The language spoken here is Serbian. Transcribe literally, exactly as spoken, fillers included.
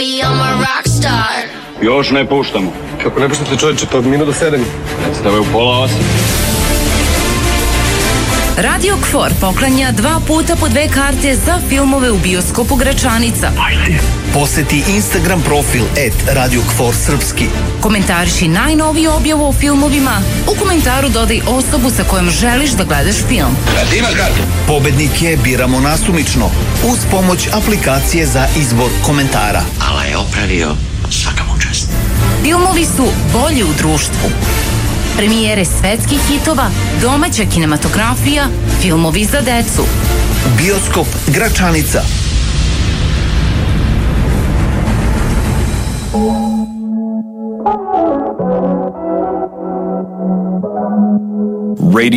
baby, I'm a rock star. Još ne puštamo. Kako ne puštate čovječe, pa minut do sedam. Predstave u pola osam. Radio Kfor poklanja dva puta po dve karte za filmove u bioskopu Gračanica. Ajde. Poseti Instagram profil et Radio Kfor Srpski. Komentariši najnoviju objavu o filmovima. U komentaru dodaj osobu sa kojom želiš da gledaš film. Ima kartu. Pobednike biramo nasumično uz pomoć aplikacije za izbor komentara. Ala je opravio, svaka mu čast. Filmovi su bolji u društvu. Premijere svetskih hitova, domaća kinematografija, filmovi za decu. Bioskop Gračanica.